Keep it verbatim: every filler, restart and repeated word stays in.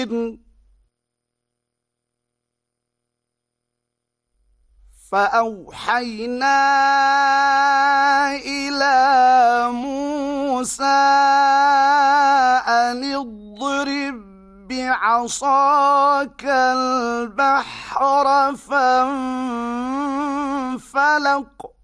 فأوحينا إلى موسى أن اضرب بعصاك البحر فانفلق